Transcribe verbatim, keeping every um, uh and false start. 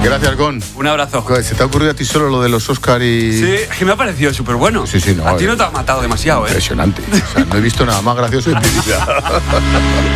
Gracias, Gon. Un abrazo. ¿Se te ha ocurrido a ti solo lo de los Oscar y...? Sí, es que me ha parecido súper bueno. Sí, sí, no. A ti no te ha matado demasiado, ¿eh? Impresionante. O sea, no he visto nada más gracioso en mi vida.